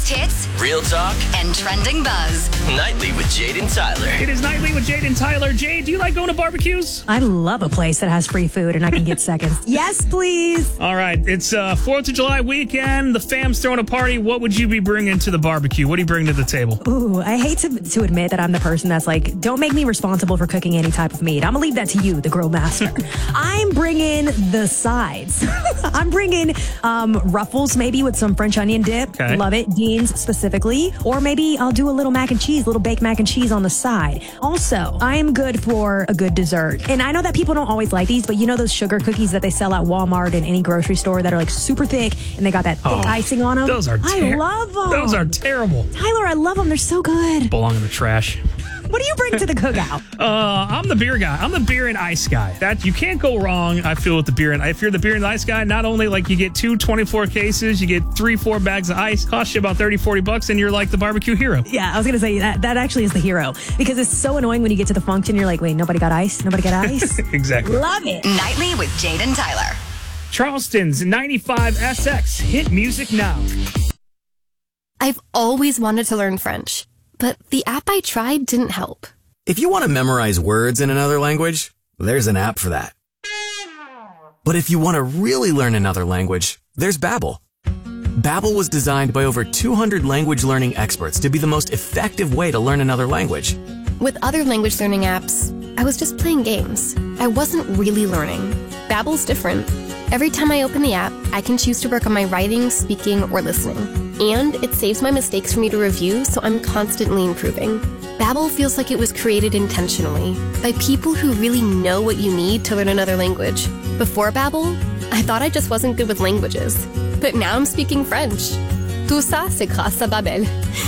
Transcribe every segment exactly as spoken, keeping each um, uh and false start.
Biggest hits, real talk, and trending buzz. Nightly with Jade and Tyler. It is Nightly with Jade and Tyler. Jade, do you like going to barbecues? I love a place that has free food and I can get seconds. Yes, please. All right, it's uh, fourth of July weekend. The fam's throwing a party. What would you be bringing to the barbecue? What do you bring to the table? Ooh, I hate to, to admit that I'm the person that's like, don't make me responsible for cooking any type of meat. I'm going to leave that to you, the grill master. I'm bringing the sides. I'm bringing um, Ruffles, maybe with some French onion dip. Okay. Love it. Dean's specifically. Or maybe I'll do a little mac and cheese, little baked mac and cheese on the side. Also, I am good for a good dessert. And I know that people don't always like these, but you know those sugar cookies that they sell at Walmart and any grocery store that are like super thick and they got that thick Oh, icing on them? Those are I ter- love them. Those are terrible. Tyler, I love them. They're so good. Belong in the trash. What do you bring to the cookout? Uh, I'm the beer guy. I'm the beer and ice guy. That you can't go wrong, I feel, with the beer and if you're the beer and ice guy, not only like you get two twenty-four cases, you get three, four bags of ice, costs you about thirty, forty bucks, and you're like the barbecue hero. Yeah, I was going to say that that actually is the hero because it's so annoying when you get to the function. You're like, wait, nobody got ice? Nobody got ice? Exactly. Love it. Nightly with Jade and Tyler. Charleston's ninety-five S X. Hit music now. I've always wanted to learn French, but the app I tried didn't help. If you want to memorize words in another language, there's an app for that. But if you want to really learn another language, there's Babbel. Babbel was designed by over two hundred language learning experts to be the most effective way to learn another language. With other language learning apps, I was just playing games. I wasn't really learning. Babbel's different. Every time I open the app, I can choose to work on my writing, speaking, or listening. And it saves my mistakes for me to review, so I'm constantly improving. Babbel feels like it was created intentionally by people who really know what you need to learn another language. Before Babbel, I thought I just wasn't good with languages. But now I'm speaking French. Tout ça, c'est grâce à Babbel.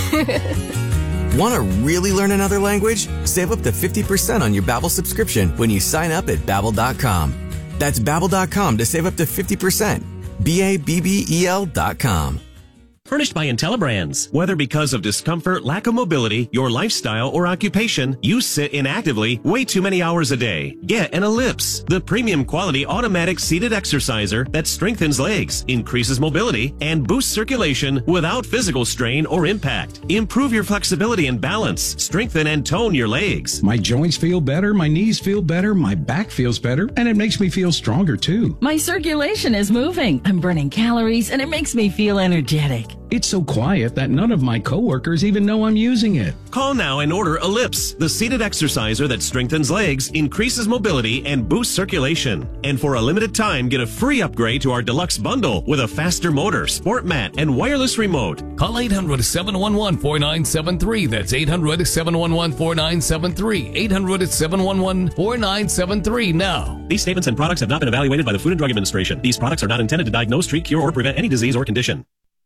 Want to really learn another language? Save up to fifty percent on your Babbel subscription when you sign up at babbel dot com. That's babbel dot com to save up to fifty percent. B A B B E L dot com. Furnished by IntelliBrands. Whether because of discomfort, lack of mobility, your lifestyle, or occupation, you sit inactively way too many hours a day. Get an Ellipse, the premium quality automatic seated exerciser that strengthens legs, increases mobility, and boosts circulation without physical strain or impact. Improve your flexibility and balance. Strengthen and tone your legs. My joints feel better, my knees feel better, my back feels better, and it makes me feel stronger too. My circulation is moving. I'm burning calories, and it makes me feel energetic. It's so quiet that none of my coworkers even know I'm using it. Call now and order Ellipse, the seated exerciser that strengthens legs, increases mobility, and boosts circulation. And for a limited time, get a free upgrade to our deluxe bundle with a faster motor, sport mat, and wireless remote. Call eight hundred, seven one one, four nine seven three. That's eight hundred, seven one one, four nine seven three. eight hundred, seven one one, four nine seven three now. These statements and products have not been evaluated by the Food and Drug Administration. These products are not intended to diagnose, treat, cure, or prevent any disease or condition.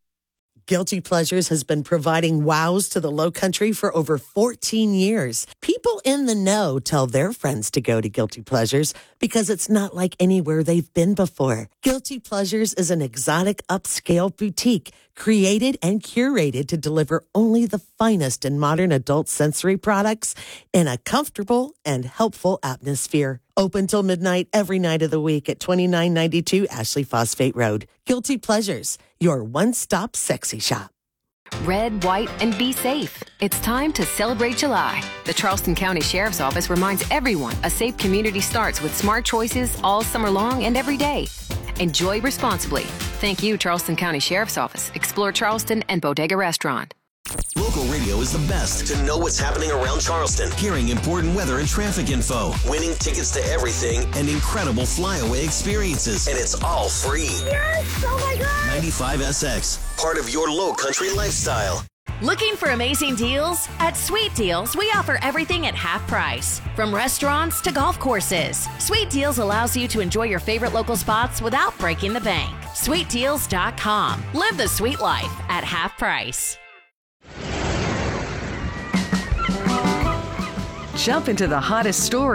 Guilty Pleasures has been providing wows to the Lowcountry for over fourteen years. People in the know tell their friends to go to Guilty Pleasures because it's not like anywhere they've been before. Guilty Pleasures is an exotic upscale boutique created and curated to deliver only the finest in modern adult sensory products in a comfortable and helpful atmosphere. Open till midnight every night of the week at twenty-nine ninety-two Ashley Phosphate Road. Guilty Pleasures, your one-stop sexy shop. Red, white, and be safe. It's time to celebrate July. The Charleston County Sheriff's Office reminds everyone a safe community starts with smart choices all summer long and every day. Enjoy responsibly. Thank you, Charleston County Sheriff's Office, Explore Charleston, and Bodega Restaurant. Local radio is the best to know what's happening around Charleston. Hearing important weather and traffic info, winning tickets to everything, and incredible flyaway experiences. And it's all free. Yes! Oh my God! ninety-five S X, part of your low country lifestyle. Looking for amazing deals? At Sweet Deals, we offer everything at half price. From restaurants to golf courses, Sweet Deals allows you to enjoy your favorite local spots without breaking the bank. sweet deals dot com. Live the sweet life at half price. Jump into the hottest story